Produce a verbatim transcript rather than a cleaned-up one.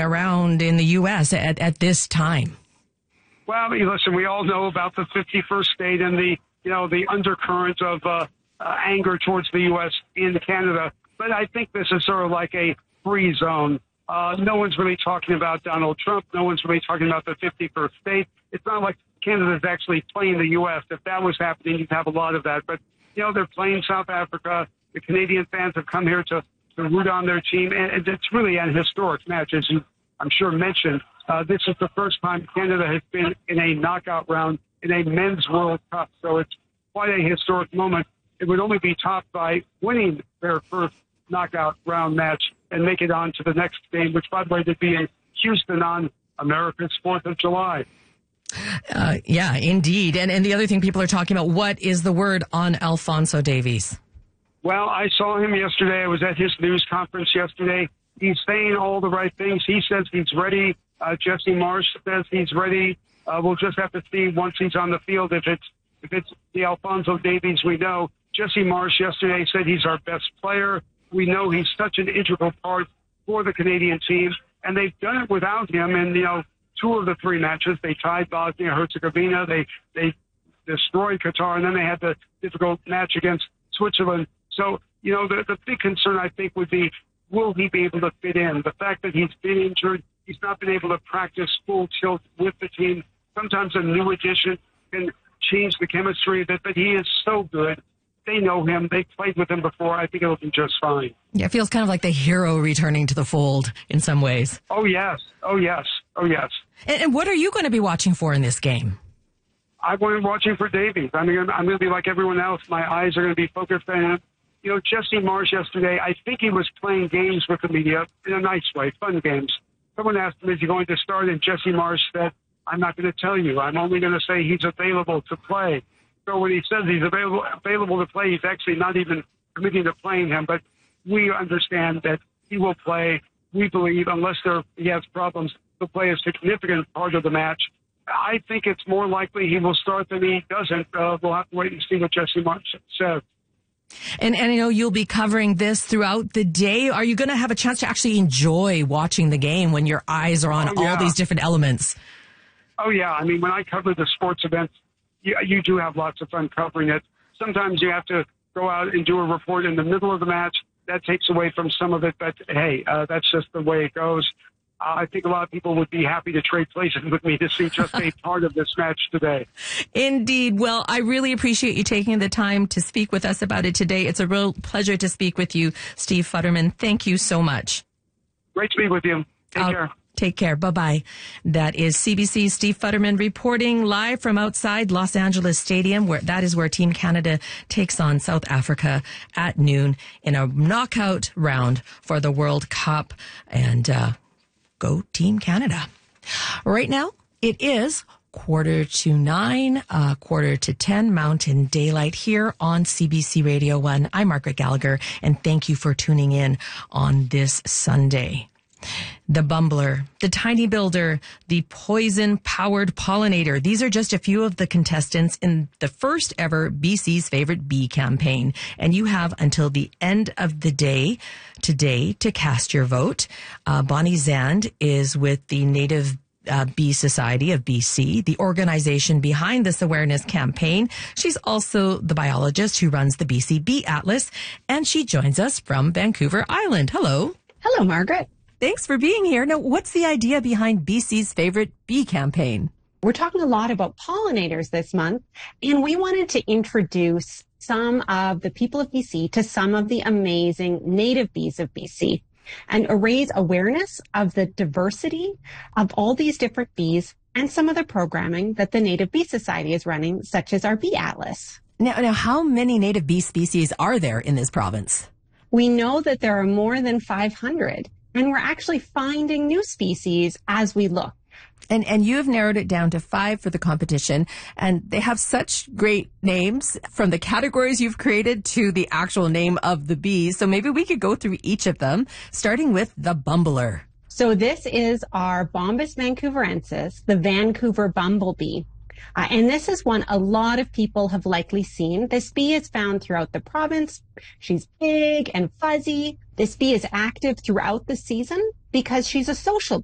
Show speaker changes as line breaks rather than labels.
around in the U S at, at this time?
Well, I mean, listen, we all know about the fifty-first state and the, you know, the undercurrent of uh, uh, anger towards the U S in Canada. But I think this is sort of like a free zone. Uh, no one's really talking about Donald Trump. No one's really talking about the fifty-first state. It's not like Canada's actually playing the U S. If that was happening, you'd have a lot of that. But, you know, they're playing South Africa. The Canadian fans have come here to, to root on their team. And it's really an historic match, as you, I'm sure, mentioned. Uh, this is the first time Canada has been in a knockout round in a men's World Cup. So it's quite a historic moment. It would only be topped by winning their first knockout round match and make it on to the next game, which, by the way, would be in Houston on America's fourth of July.
Uh, yeah, indeed. And, and the other thing people are talking about, what is the word on Alfonso Davies?
Well, I saw him yesterday. I was at his news conference yesterday. He's saying all the right things. He says he's ready. Uh, Jesse Marsh says he's ready. Uh, we'll just have to see once he's on the field if it's if it's the Alfonso Davies we know. Jesse Marsh yesterday said he's our best player. We know he's such an integral part for the Canadian team, and they've done it without him. And, you know, two of the three matches, they tied Bosnia-Herzegovina, they they destroyed Qatar, and then they had the difficult match against Switzerland. So, you know, the, the big concern, I think, would be, will he be able to fit in? The fact that he's been injured, he's not been able to practice full tilt with the team. Sometimes a new addition can change the chemistry, but, but he is so good. They know him. They've played with him before. I think it'll be just fine.
Yeah, it feels kind of like the hero returning to the fold in some ways.
Oh, yes. Oh, yes. Oh, yes.
And, and what are you going to be watching for in this game?
I'm going to be watching for Davies. I mean, I'm going to be like everyone else. My eyes are going to be focused on him. You know, Jesse Marsh yesterday, I think he was playing games with the media in a nice way, fun games. Someone asked him, is he going to start? And Jesse Marsh said, I'm not going to tell you. I'm only going to say he's available to play. So when he says he's available available to play, he's actually not even committing to playing him. But we understand that he will play. We believe, unless there, he has problems, he'll play a significant part of the match. I think it's more likely he will start than he doesn't. Uh, we'll have to wait and see what Jesse Marsh says.
And, and I know you'll be covering this throughout the day. Are you going to have a chance to actually enjoy watching the game when your eyes are on
oh, yeah.
all these different elements?
Oh, yeah. I mean, when I cover the sports events, you, you do have lots of fun covering it. Sometimes you have to go out and do a report in the middle of the match. That takes away from some of it, but hey, uh, that's just the way it goes. Uh, I think a lot of people would be happy to trade places with me to see just a part of this match today.
Indeed. Well, I really appreciate you taking the time to speak with us about it today. It's a real pleasure to speak with you, Steve Futterman. Thank you so much.
Great to be with you. Take
I'll-
care.
Take care. Bye-bye. That is C B C's Steve Futterman reporting live from outside Los Angeles Stadium, where that is where Team Canada takes on South Africa at noon in a knockout round for the World Cup. And uh, go Team Canada. Right now, it is quarter to nine, uh, quarter to ten Mountain Daylight here on C B C Radio one. I'm Margaret Gallagher, and thank you for tuning in on this Sunday. The Bumbler, the Tiny Builder, the Poison-Powered Pollinator. These are just a few of the contestants in the first ever B C's Favorite Bee campaign. And you have until the end of the day today to cast your vote. Uh, Bonnie Zand is with the Native Uh, Bee Society of B C, the organization behind this awareness campaign. She's also the biologist who runs the B C Bee Atlas, and she joins us from Vancouver Island. Hello.
Hello, Margaret.
Thanks for being here. Now, what's the idea behind B C's Favorite Bee campaign?
We're talking a lot about pollinators this month, and we wanted to introduce some of the people of B C to some of the amazing native bees of B C and raise awareness of the diversity of all these different bees and some of the programming that the Native Bee Society is running, such as our Bee Atlas.
Now, now, how many native bee species are there in this province?
We know that there are more than five hundred. And we're actually finding new species as we look.
And and you have narrowed it down to five for the competition. And they have such great names, from the categories you've created to the actual name of the bees. So maybe we could go through each of them, starting with the Bumbler.
So this is our Bombus vancouverensis, the Vancouver bumblebee. Uh, and this is one a lot of people have likely seen. This bee is found throughout the province. She's big and fuzzy. This bee is active throughout the season because she's a social